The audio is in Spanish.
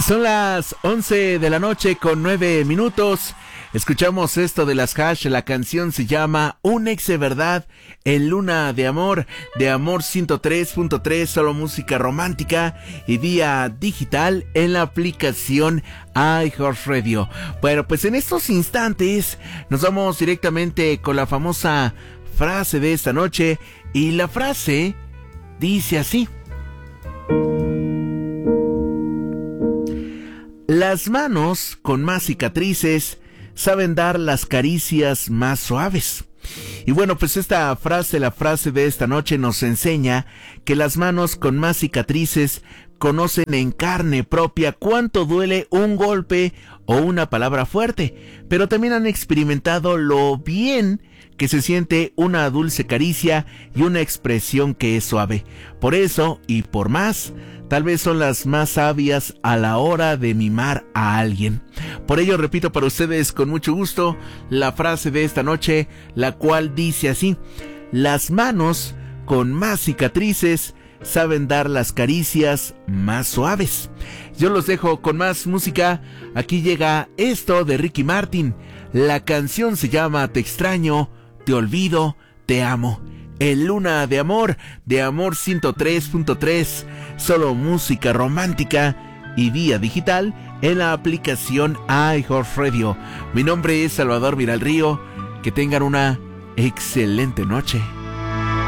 Son las 11 de la noche con 9 minutos. Escuchamos esto de las Hash. La canción se llama Un ex de verdad en Luna de Amor 103.3, solo música romántica y vía digital en la aplicación iHeartRadio. Bueno, pues en estos instantes nos vamos directamente con la famosa frase de esta noche, y la frase dice así: las manos con más cicatrices saben dar las caricias más suaves. Y bueno, pues esta frase, la frase de esta noche, nos enseña que las manos con más cicatrices conocen en carne propia cuánto duele un golpe o una palabra fuerte, pero también han experimentado lo bien que se siente una dulce caricia y una expresión que es suave. Por eso, y por más, tal vez son las más sabias a la hora de mimar a alguien. Por ello repito para ustedes con mucho gusto la frase de esta noche, la cual dice así: las manos con más cicatrices saben dar las caricias más suaves. Yo los dejo con más música. Aquí llega esto de Ricky Martin. La canción se llama Te extraño, te olvido, te amo. En Luna de Amor 103.3, solo música romántica y vía digital en la aplicación iHeartRadio. Mi nombre es Salvador Miralrío. Que tengan una excelente noche.